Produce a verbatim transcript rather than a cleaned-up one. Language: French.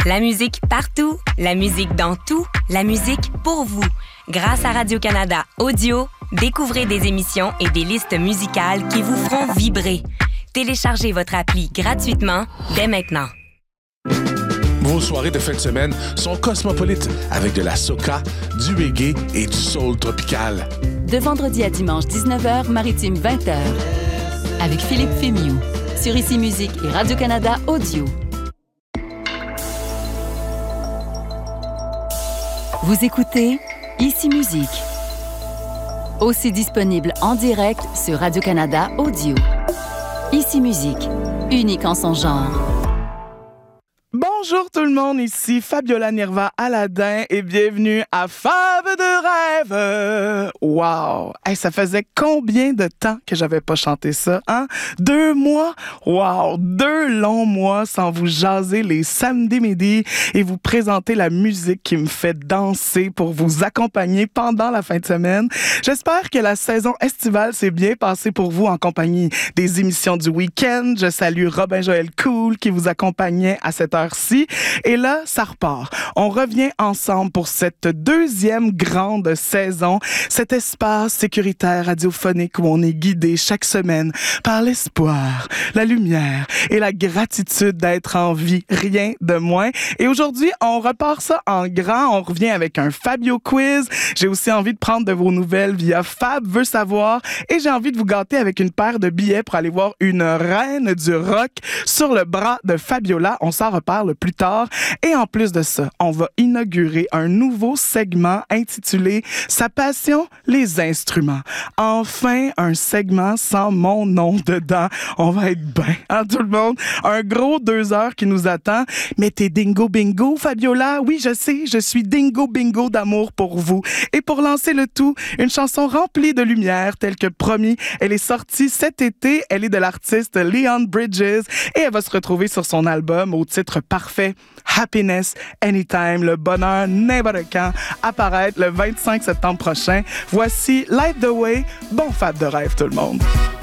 La musique partout, la musique dans tout, la musique pour vous. Grâce à Radio-Canada Audio, découvrez des émissions et des listes musicales qui vous feront vibrer. Téléchargez votre appli gratuitement dès maintenant. Vos soirées de fin de semaine sont cosmopolites avec de la soca, du reggae et du soul tropical. De vendredi à dimanche dix-neuf heures, maritime vingt heures. Avec Philippe Fémiou. Sur Ici Musique et Radio-Canada Audio. Vous écoutez Ici Musique. Aussi disponible en direct sur Radio-Canada Audio. Ici Musique, unique en son genre. Bonjour tout le monde, ici Fabiola Nirva Aladin et bienvenue à Fab de rêve. Wow! Hey, ça faisait combien de temps que j'avais pas chanté ça, hein? Deux mois? Wow! Deux longs mois sans vous jaser les samedis midi et vous présenter la musique qui me fait danser pour vous accompagner pendant la fin de semaine. J'espère que la saison estivale s'est bien passée pour vous en compagnie des émissions du week-end. Je salue Robin Joël Cool qui vous accompagnait à cette heure-ci. Et là, ça repart. On revient ensemble pour cette deuxième grande saison, cet espace sécuritaire radiophonique où on est guidé chaque semaine par l'espoir, la lumière et la gratitude d'être en vie, rien de moins. Et aujourd'hui, on repart ça en grand. On revient avec un Fabio Quiz. J'ai aussi envie de prendre de vos nouvelles via Fab veut savoir et j'ai envie de vous gâter avec une paire de billets pour aller voir une reine du rock sur le bras de Fabiola. On s'en reparle plus tard. Et en plus de ça, on va inaugurer un nouveau segment intitulé « Sa passion, les instruments ». Enfin, un segment sans mon nom dedans. On va être bien, hein, tout le monde? Un gros deux heures qui nous attend. Mais t'es dingo bingo, Fabiola? Oui, je sais, je suis dingo bingo d'amour pour vous. Et pour lancer le tout, une chanson remplie de lumière, telle que promis. Elle est sortie cet été. Elle est de l'artiste Leon Bridges et elle va se retrouver sur son album au titre parfait Happiness Anytime, le bonheur n'importe quand, apparaître le vingt-cinq septembre prochain. Voici Light the Way. Bon fab de rêve tout le monde.